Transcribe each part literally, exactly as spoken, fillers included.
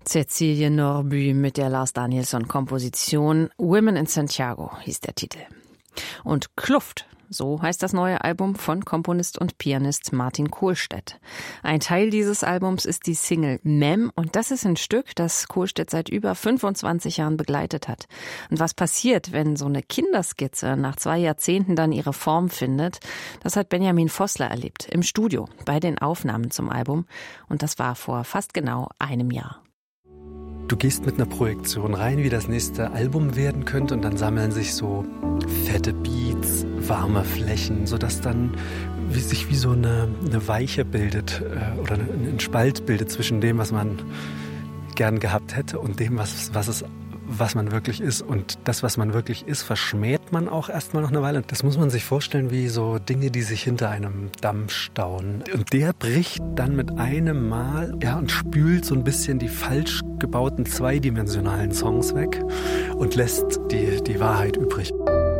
Cecilie Norby mit der Lars Danielsson-Komposition Women in Santiago hieß der Titel. Und Kluft, so heißt das neue Album von Komponist und Pianist Martin Kohlstedt. Ein Teil dieses Albums ist die Single Mem und das ist ein Stück, das Kohlstedt seit über fünfundzwanzig Jahren begleitet hat. Und was passiert, wenn so eine Kinderskizze nach zwei Jahrzehnten dann ihre Form findet, das hat Benjamin Vossler erlebt, im Studio, bei den Aufnahmen zum Album. Und das war vor fast genau einem Jahr. Du gehst mit einer Projektion rein, wie das nächste Album werden könnte, und dann sammeln sich so fette Beats, warme Flächen, sodass dann wie sich wie so eine, eine Weiche bildet äh, oder ein Spalt bildet zwischen dem, was man gern gehabt hätte und dem, was, was es was man wirklich ist. Und das, was man wirklich ist, verschmäht man auch erstmal noch eine Weile. Das muss man sich vorstellen wie so Dinge, die sich hinter einem Damm stauen. Und der bricht dann mit einem Mal, ja, und spült so ein bisschen die falsch gebauten zweidimensionalen Songs weg und lässt die, die Wahrheit übrig.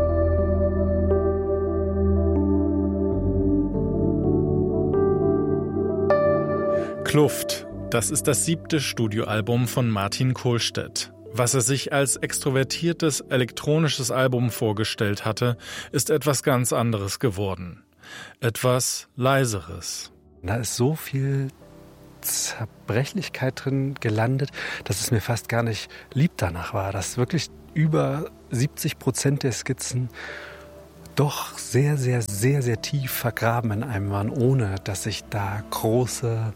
Kluft, das ist das siebte Studioalbum von Martin Kohlstedt. Was er sich als extrovertiertes elektronisches Album vorgestellt hatte, ist etwas ganz anderes geworden. Etwas Leiseres. Da ist so viel Zerbrechlichkeit drin gelandet, dass es mir fast gar nicht lieb danach war, dass wirklich über siebzig Prozent der Skizzen doch sehr, sehr, sehr, sehr tief vergraben in einem waren, ohne dass sich da große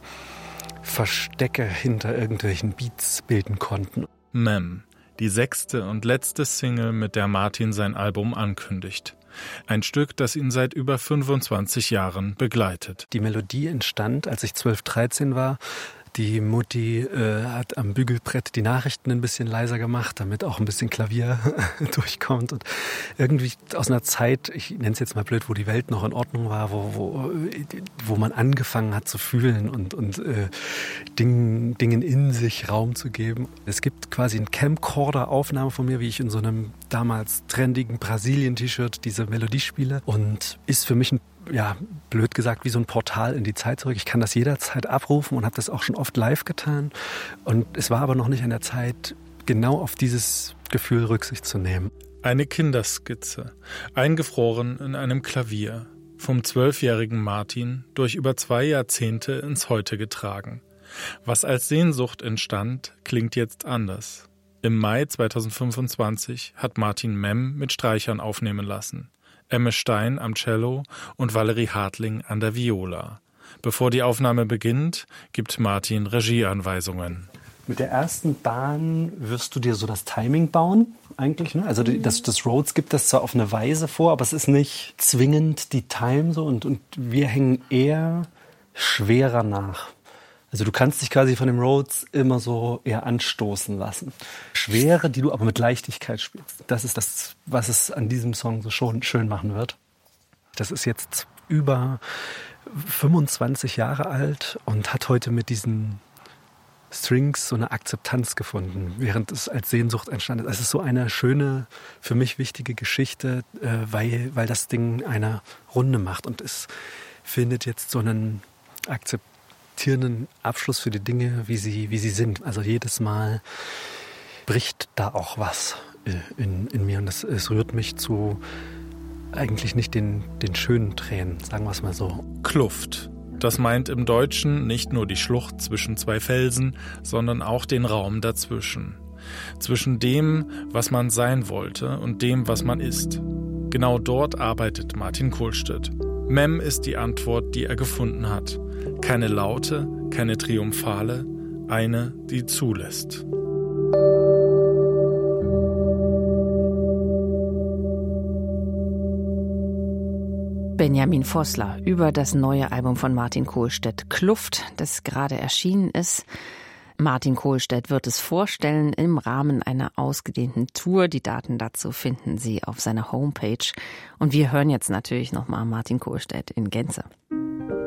Verstecke hinter irgendwelchen Beats bilden konnten. Mem, die sechste und letzte Single, mit der Martin sein Album ankündigt. Ein Stück, das ihn seit über fünfundzwanzig Jahren begleitet. Die Melodie entstand, als ich zwölf, dreizehn war. Die Mutti äh, hat am Bügelbrett die Nachrichten ein bisschen leiser gemacht, damit auch ein bisschen Klavier durchkommt. Und irgendwie aus einer Zeit, ich nenne es jetzt mal blöd, wo die Welt noch in Ordnung war, wo, wo, wo man angefangen hat zu fühlen und, und äh, Dingen, Dingen in sich Raum zu geben. Es gibt quasi eine Camcorder-Aufnahme von mir, wie ich in so einem damals trendigen Brasilien-T-Shirt diese Melodie spiele. Und ist für mich ein, ja, blöd gesagt, wie so ein Portal in die Zeit zurück. Ich kann das jederzeit abrufen und habe das auch schon oft live getan. Und es war aber noch nicht an der Zeit, genau auf dieses Gefühl Rücksicht zu nehmen. Eine Kinderskizze, eingefroren in einem Klavier, vom zwölfjährigen Martin durch über zwei Jahrzehnte ins Heute getragen. Was als Sehnsucht entstand, klingt jetzt anders. Im Mai zweitausendfünfundzwanzig hat Martin Mem mit Streichern aufnehmen lassen. Emme Stein am Cello und Valerie Hartling an der Viola. Bevor die Aufnahme beginnt, gibt Martin Regieanweisungen. Mit der ersten Bahn wirst du dir so das Timing bauen, eigentlich. Ne? Also das, das Rhodes gibt das zwar auf eine Weise vor, aber es ist nicht zwingend die Time so. Und, und wir hängen eher schwerer nach. Also du kannst dich quasi von dem Rhodes immer so eher anstoßen lassen. Schwere, die du aber mit Leichtigkeit spielst. Das ist das, was es an diesem Song so schon schön machen wird. Das ist jetzt über fünfundzwanzig Jahre alt und hat heute mit diesen Strings so eine Akzeptanz gefunden, während es als Sehnsucht entstanden ist. Es ist so eine schöne, für mich wichtige Geschichte, weil, weil das Ding eine Runde macht und es findet jetzt so einen Akzept Abschluss für die Dinge, wie sie, wie sie sind. Also jedes Mal bricht da auch was in, in mir und es, es rührt mich zu eigentlich nicht den, den schönen Tränen, sagen wir es mal so. Kluft. Das meint im Deutschen nicht nur die Schlucht zwischen zwei Felsen, sondern auch den Raum dazwischen. Zwischen dem, was man sein wollte und dem, was man ist. Genau dort arbeitet Martin Kohlstedt. Mem ist die Antwort, die er gefunden hat. Keine laute, keine triumphale, eine, die zulässt. Benjamin Vossler über das neue Album von Martin Kohlstedt, Kluft, das gerade erschienen ist. Martin Kohlstedt wird es vorstellen im Rahmen einer ausgedehnten Tour. Die Daten dazu finden Sie auf seiner Homepage. Und wir hören jetzt natürlich nochmal Martin Kohlstedt in Gänze.